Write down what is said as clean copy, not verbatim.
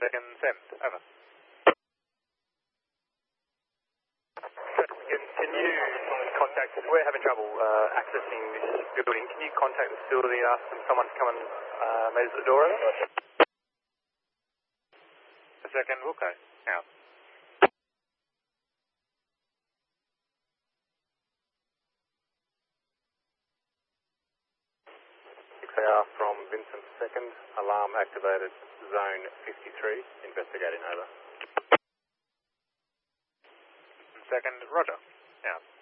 second, send. Over. Can you contact, we're having trouble accessing this building. Can you contact the facility and ask someone to come and meet us at the door? A second, okay. Out. XAR from Vincent II, alarm activated, zone 53, investigating, over. Second, roger. Out.